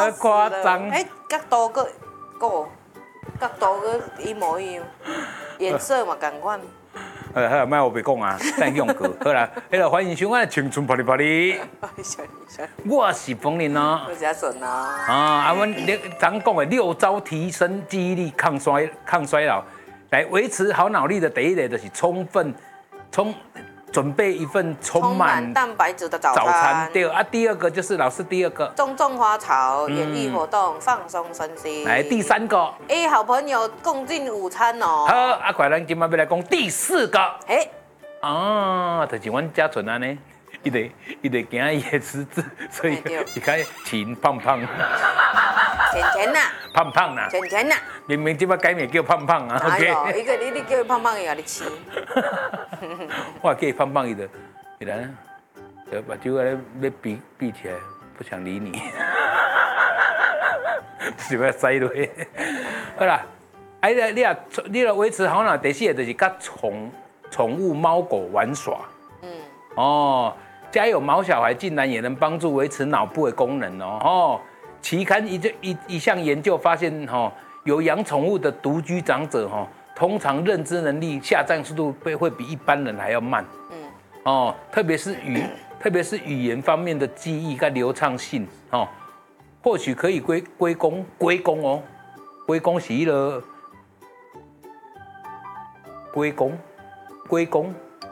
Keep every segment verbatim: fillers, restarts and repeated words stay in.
啊，夸张。 哎，角度个个角度个一模一样，颜色嘛同款。 呃，好，卖我别讲啊，再用过。好啦，迄个欢迎收看《青春啪哩啪哩》，我是冯林哦， 我是阿顺哦。 啊，啊，阮常讲的六招提升记忆力、抗衰抗衰老，来维持好脑力的第一类就是充分充准备一份充满蛋白质的早餐。 早餐对啊，第二个就是老师第二个， 种种花草，演艺活动，放松身心。 来第三个， 哎，好朋友共进午餐哦。 好，啊，快，咱今晚要来讲第四个。 哎， 啊，就是阮家纯安尼，伊得伊得行伊的食指，所以伊开轻胖胖。 甜甜呐， 胖胖呐， 甜甜呐。 明明即摆改名叫胖胖啊 ，OK。一个你你叫伊胖胖，伊甲你吃。 我叫伊胖胖，伊就伊来，就把手安尼要闭闭起来，不想理你，是要塞落。好啦，哎，你啊，你要维持好脑，第四个就是甲宠宠物猫狗玩耍。嗯。哦，家有毛小孩，竟然也能帮助维持脑部的功能哦。哦。期刊一一一项研究发现，哈，有养宠物的独居长者，哈，通常认知能力下降速度会会比一般人还要慢。嗯，哦，特别是语，特别是语言方面的记忆跟流畅性，哦，或许可以归归功归功哦，归功是迄个归功归功。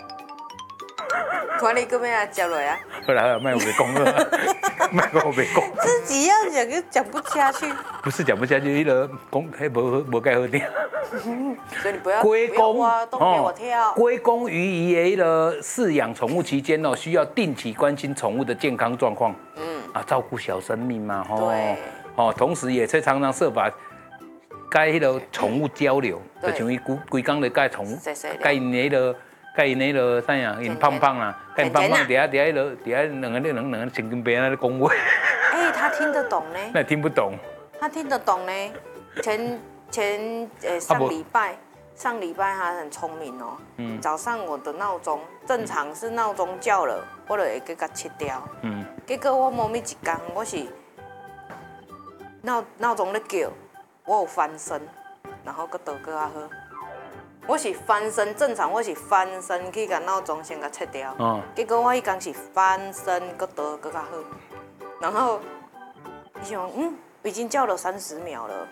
看你搁要来接落啊！ 好啦好啦，卖我别讲了，卖我别讲。 自己要讲就讲不下去。 不是讲不下去，迄个讲迄无无介好听。 所以你不要归功都给我跳。 归功于伊的迄个饲养宠物期间哦，需要定期关心宠物的健康状况。嗯。啊，照顾小生命嘛，吼。 对。 哦，同时也在常常设法跟迄个宠物交流，就像伊规规工咧跟宠物，跟因迄个。甲因迄落啥呀？因胖胖啦，甲因胖胖，底下底下迄落，底下两个两两个神经病在咧讲话。 哎，他听得懂呢。 那听不懂。 他听得懂呢。前前呃上礼拜，上礼拜他很聪明哦。嗯。早上我的闹钟正常是闹钟叫了，我就会给它切掉。嗯。结果我某咪一天，我是闹闹钟咧叫，我有翻身，然后搁倒搁较好。我是翻身正常，我是翻身去甲闹钟先甲切掉。哦。结果我迄天是翻身搁倒搁较好，然后伊想，嗯，已经叫了三十秒了。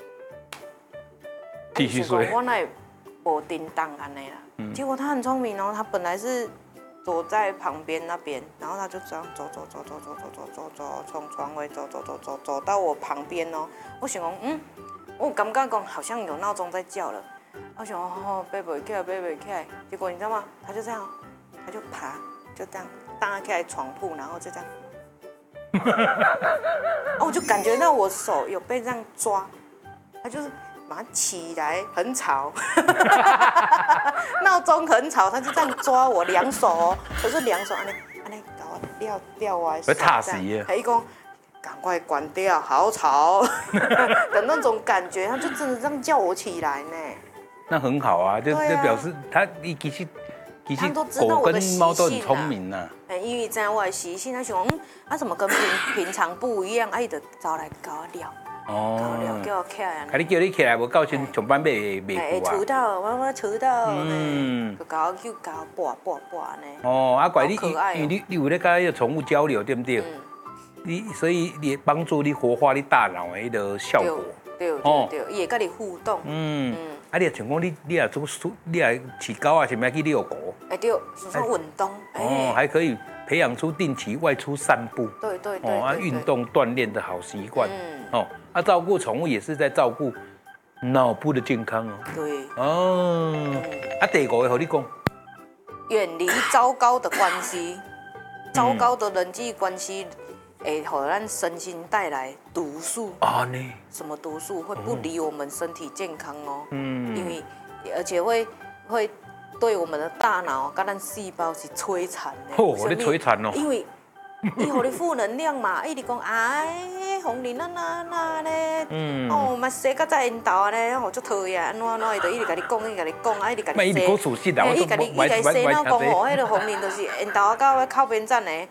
继续睡。 我那无叮当安尼啦。嗯。结果他很聪明哦，他本来是躲在旁边那边，然后他就这样走走走走走走走走走，从床尾走走走走走到我旁边哦。我想讲，嗯，我感觉讲好像有闹钟在叫了。我想哦，背不起来，背不起来。结果你知道吗？他就这样，他就爬，就这样搭起来床铺，然后就这样。哦，我就感觉到我手有被这样抓，他就是马上起来，很吵。闹钟很吵，他就这样抓我两手哦，可是两手安尼安尼搞我撂撂我手。 会踏死耶！ 他一讲赶快关掉，好吵的那种感觉，他就真的这样叫我起来呢。那很好啊，就就表示他其实其实狗跟猫都很聪明呐。 哎，因为知道我的习性，他想，嗯，啊怎么跟平平常不一样？啊，伊就走来搞我撩，搞撩叫我起来。 啊，你叫你起来，无到先上班袂袂哎，迟到，我我迟到，嗯，就搞我叫搞我拨拨拨呢。 哦，啊怪你，因为你你有咧跟迄个宠物交流，对不对？你所以你帮助你活化你大脑的迄个效果。 对对对，伊会跟你互动。嗯。 啊，你像讲你，你也做，你也饲狗啊，是咪去遛狗？ 哎对，是说运动。 哦，还可以培养出定期外出散步。 对对对。 哦，啊，运动锻炼的好习惯。嗯。哦，啊，照顾宠物也是在照顾脑部的健康哦。 对。 哦。啊，第五个和你讲， 远离糟糕的关系，糟糕的人际关系。会给咱身心带来毒素啊呢？ 什么毒素会不利我们身体健康哦？嗯，因为而且会会对我们的大脑跟咱细胞是摧残的。 哦，你摧残哦。 因为伊给你负能量嘛，一直讲哎，红林啊那那咧，嗯，哦，嘛洗甲再引导咧，哦，足讨厌，安怎安怎，伊就一直甲你讲，一直甲你讲，啊，一直甲你洗， 伊直讲事实啊， 伊甲你伊甲你洗脑讲哦，迄个红林就是引导到靠边站咧。